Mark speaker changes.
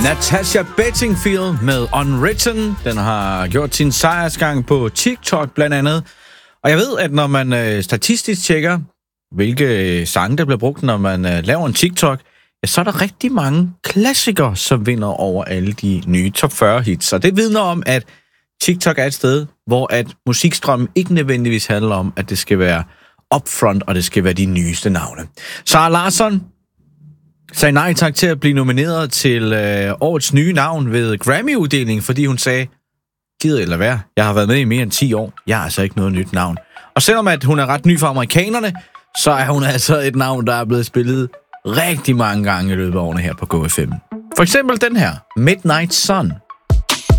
Speaker 1: Natasha Bedingfield med Unwritten. Den har gjort sin sejrsgang på TikTok blandt andet. Og jeg ved, at når man statistisk tjekker, hvilke sange der bliver brugt, når man laver en TikTok, ja, så er der rigtig mange klassikere, som vinder over alle de nye top 40 hits. Og det vidner om, at TikTok er et sted, hvor at musikstrømmen ikke nødvendigvis handler om, at det skal være upfront, og det skal være de nyeste navne. Sara Larsson sagde nej tak til at blive nomineret til årets nye navn ved Grammy-uddelingen, fordi hun sagde, gider eller hvad, jeg har været med i mere end 10 år, jeg har altså ikke noget nyt navn. Og selvom at hun er ret ny for amerikanerne, så er hun altså et navn, der er blevet spillet rigtig mange gange i løbet af årene her på GoFM. For eksempel den her, Midnight Sun.